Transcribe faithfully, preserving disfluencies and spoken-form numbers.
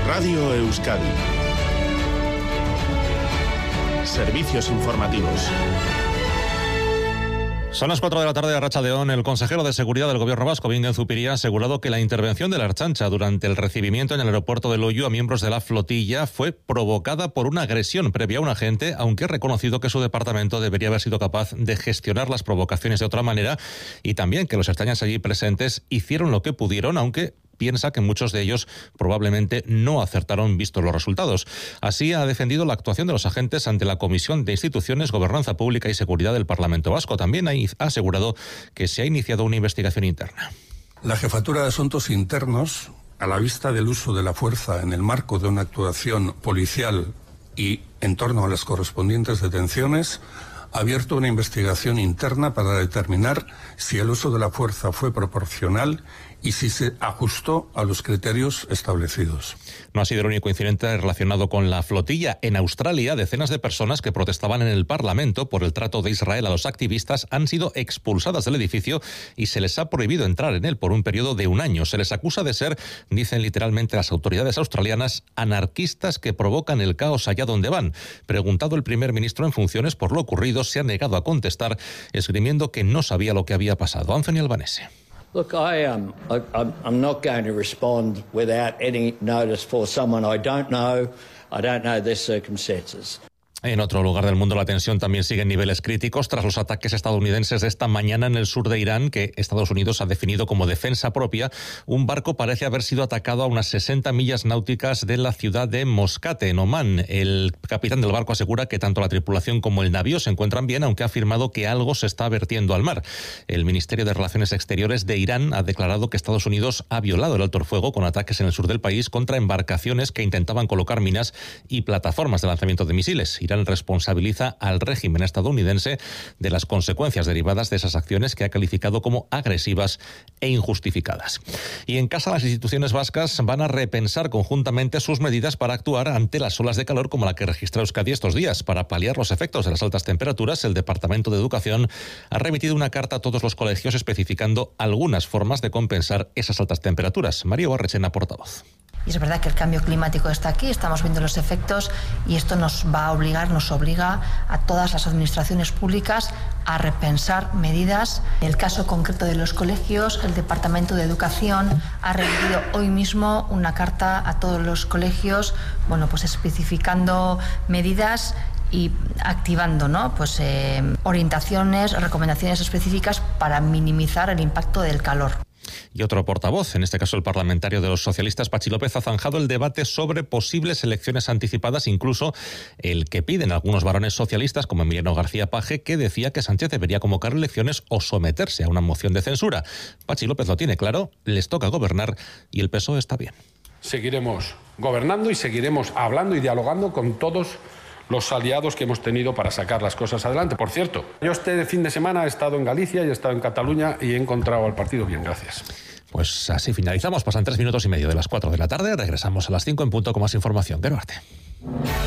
Radio Euskadi. Servicios informativos. Son las cuatro de la tarde. A Arratsaldeon, el consejero de Seguridad del Gobierno vasco, Bingen Zupiria, ha asegurado que la intervención de la Ertzaintza durante el recibimiento en el aeropuerto de Loiu a miembros de la flotilla fue provocada por una agresión previa a un agente, aunque ha reconocido que su departamento debería haber sido capaz de gestionar las provocaciones de otra manera, y también que los ertzainas allí presentes hicieron lo que pudieron, aunque piensa que muchos de ellos probablemente no acertaron vistos los resultados. Así ha defendido la actuación de los agentes ante la Comisión de Instituciones, Gobernanza Pública y Seguridad del Parlamento Vasco. También ha asegurado que se ha iniciado una investigación interna. La Jefatura de Asuntos Internos, a la vista del uso de la fuerza en el marco de una actuación policial y en torno a las correspondientes detenciones, ha abierto una investigación interna para determinar si el uso de la fuerza fue proporcional y si se ajustó a los criterios establecidos. No ha sido el único incidente relacionado con la flotilla. En Australia, decenas de personas que protestaban en el Parlamento por el trato de Israel a los activistas han sido expulsadas del edificio y se les ha prohibido entrar en él por un periodo de un año. Se les acusa de ser, dicen literalmente las autoridades australianas, anarquistas que provocan el caos allá donde van. Preguntado el primer ministro en funciones por lo ocurrido, se ha negado a contestar, esgrimiendo que no sabía lo que había pasado. Anthony Albanese. Look, I um, I, I'm not going to respond without any notice for someone I don't know. I don't know their circumstances. En otro lugar del mundo, la tensión también sigue en niveles críticos tras los ataques estadounidenses de esta mañana en el sur de Irán, que Estados Unidos ha definido como defensa propia. Un barco parece haber sido atacado a unas sesenta millas náuticas de la ciudad de Moscate, en Omán. El capitán del barco asegura que tanto la tripulación como el navío se encuentran bien, aunque ha afirmado que algo se está vertiendo al mar. El Ministerio de Relaciones Exteriores de Irán ha declarado que Estados Unidos ha violado el alto el fuego con ataques en el sur del país contra embarcaciones que intentaban colocar minas y plataformas de lanzamiento de misiles. Irán responsabiliza al régimen estadounidense de las consecuencias derivadas de esas acciones que ha calificado como agresivas e injustificadas. Y en casa, las instituciones vascas van a repensar conjuntamente sus medidas para actuar ante las olas de calor como la que registra Euskadi estos días. Para paliar los efectos de las altas temperaturas, el Departamento de Educación ha remitido una carta a todos los colegios especificando algunas formas de compensar esas altas temperaturas. María Barrechena, portavoz. Y es verdad que el cambio climático está aquí, estamos viendo los efectos y esto nos va a obligar, nos obliga a todas las administraciones públicas a repensar medidas. En el caso concreto de los colegios, el Departamento de Educación ha remitido hoy mismo una carta a todos los colegios, bueno, pues especificando medidas y activando, ¿no? Pues eh, orientaciones, recomendaciones específicas para minimizar el impacto del calor. Y otro portavoz, en este caso el parlamentario de los socialistas, Patxi López, ha zanjado el debate sobre posibles elecciones anticipadas, incluso el que piden algunos varones socialistas, como Emiliano García Paje, que decía que Sánchez debería convocar elecciones o someterse a una moción de censura. Patxi López lo tiene claro, les toca gobernar y el P S O E está bien. Seguiremos gobernando y seguiremos hablando y dialogando con todos los aliados que hemos tenido para sacar las cosas adelante. Por cierto, yo este fin de semana he estado en Galicia y he estado en Cataluña y he encontrado al partido bien, gracias. Pues así finalizamos, pasan tres minutos y medio de las cuatro de la tarde, regresamos a las cinco en punto con más información. Qué arte.